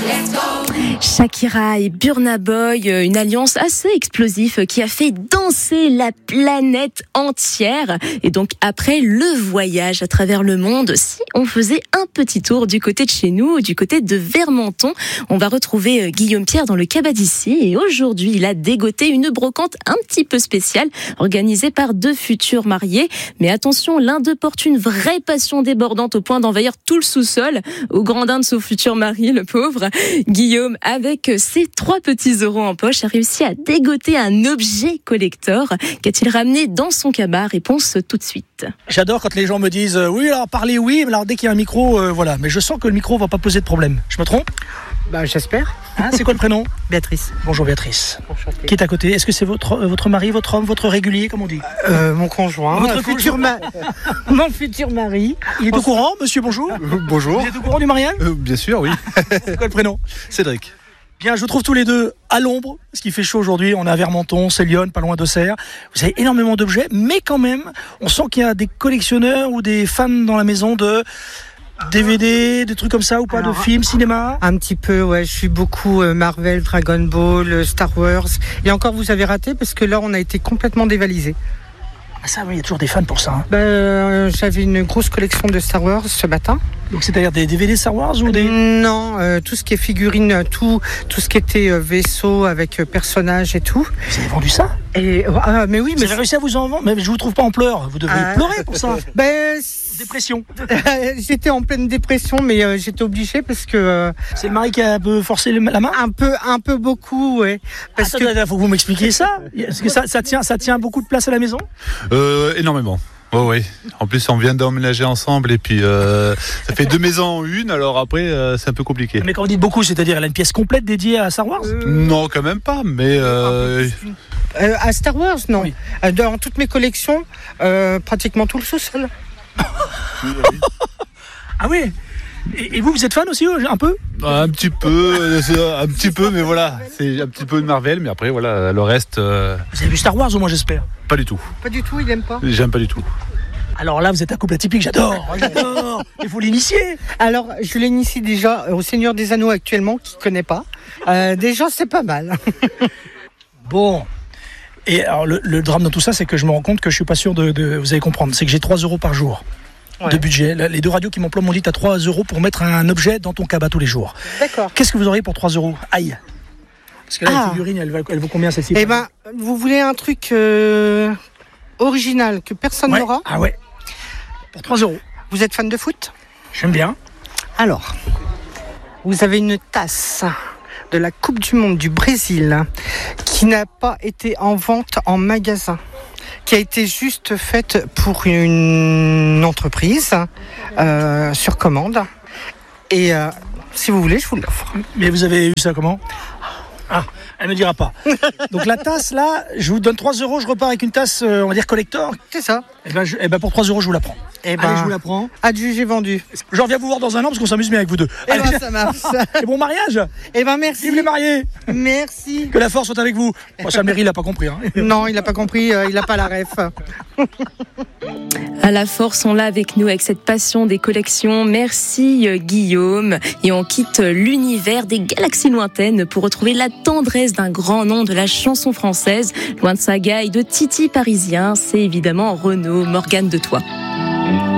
Shakira et Burna Boy, une alliance assez explosive qui a fait danser la planète entière. Et donc après le voyage à travers le monde, si on faisait un petit tour du côté de chez nous, du côté de Vermenton, on va retrouver Guillaume Pierre dans le cabas d'ici. Et aujourd'hui, il a dégoté une brocante un petit peu spéciale organisée par deux futurs mariés. Mais attention, l'un d'eux porte une vraie passion débordante au point d'envahir tout le sous-sol au grand dinde de son futur mari, le pauvre. Guillaume, avec ses 3 petits euros en poche, a réussi à dégoter un objet collector. Qu'a-t-il ramené dans son cabas? Réponse tout de suite. J'adore quand les gens me disent oui, alors parler oui, mais alors dès qu'il y a un micro, voilà. Mais je sens que le micro va pas poser de problème. Je me trompe? J'espère. C'est quoi le prénom? Béatrice. Bonjour Béatrice. Enchanté. Qui est à côté? Est-ce que c'est votre mari, votre homme, votre régulier, comme on dit? Mon conjoint. Votre futur mon futur mari. Il est au courant, monsieur, bonjour? Bonjour. Vous êtes au courant du mariage? Bien sûr, oui. C'est quoi le prénom? Cédric. Bien, je vous trouve tous les deux à l'ombre, parce qu'il fait chaud aujourd'hui. On est à Vermenton, c'est Lyon, pas loin d'Auxerre. Vous avez énormément d'objets, mais quand même, on sent qu'il y a des collectionneurs ou des fans dans la maison de DVD, des trucs comme ça ou pas? Alors, de films, cinéma? Un petit peu, ouais. Je suis beaucoup Marvel, Dragon Ball, Star Wars. Et encore, vous avez raté parce que là, on a été complètement dévalisé. Ah ça, oui, il y a toujours des fans pour ça. Hein. J'avais une grosse collection de Star Wars ce matin. Donc c'est-à-dire des DVD Star Wars ou des... Non, tout ce qui est figurines, tout ce qui était vaisseau avec personnages et tout. Vous avez vendu ça? Mais oui, Vous avez réussi à vous en vendre? Mais je vous trouve pas en pleurs. Vous devriez pleurer pour ça. Dépression. J'étais en pleine dépression, mais j'étais obligée parce que... C'est le mari qui a un peu forcé la main? Un peu beaucoup, ouais. Faut que vous m'expliquiez ça. Est-ce que ça tient beaucoup de place à la maison? Énormément. Oh oui. En plus, on vient d'emménager ensemble et puis ça fait 2 maisons en une. Alors après, c'est un peu compliqué. Mais quand vous dites beaucoup, c'est-à-dire elle a une pièce complète dédiée à Star Wars? Non, quand même pas. Mais à Star Wars, non. Oui. Dans toutes mes collections, pratiquement tout le sous-sol. Ah oui. Et vous êtes fan aussi, un peu? un petit peu, mais voilà, c'est un petit peu de Marvel, mais après voilà, le reste. Vous avez vu Star Wars au moins, j'espère? Pas du tout. Pas du tout, il aime pas. J'aime pas du tout. Alors là, vous êtes un couple atypique, j'adore. Il faut l'initier. Alors, je l'initie déjà au Seigneur des Anneaux actuellement, qui connaît pas. Déjà, c'est pas mal. Bon. Et alors, le drame dans tout ça, c'est que je me rends compte que je suis pas sûr de vous allez comprendre. C'est que j'ai 3 euros par jour de budget. Les 2 radios qui m'emploient m'ont dit t'as 3 euros pour mettre un objet dans ton cabas tous les jours. D'accord. Qu'est-ce que vous auriez pour 3 euros? Aïe. Parce que là, la figurine, elle vaut combien celle-ci? Vous voulez un truc original que personne n'aura? Ah ouais. Pour 3 euros. Vous êtes fan de foot? J'aime bien. Alors, vous avez une tasse de la Coupe du Monde du Brésil qui n'a pas été en vente en magasin, qui a été juste faite pour une entreprise sur commande. Et si vous voulez, je vous l'offre. Mais vous avez eu ça comment? Ah, elle me dira pas. Donc la tasse là, je vous donne 3 euros, je repars avec une tasse, on va dire collector. C'est ça. Et ben pour 3 euros, je vous la prends. Allez, je vous la prends. Adieu, j'ai vendu. Je reviens vous voir dans un an parce qu'on s'amuse bien avec vous deux. Allez, ça marche. Et bon mariage. Merci. Vive les mariés. Merci. Que la force soit avec vous. Bon, ça, le mairie, il a pas compris. Hein. Non, il a pas compris, il a pas la ref. À la force, on l'a avec nous avec cette passion des collections. Merci Guillaume. Et on quitte l'univers des galaxies lointaines pour retrouver la tendresse d'un grand nom de la chanson française. Loin de Saga et de Titi parisien, c'est évidemment Renaud, Morgane de Toi.